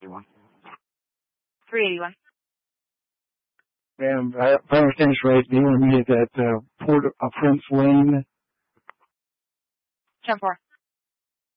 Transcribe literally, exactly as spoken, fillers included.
three eighty-one. Ma'am, if I understand this right, they want to meet at that uh, Port of Prince Lane. ten four.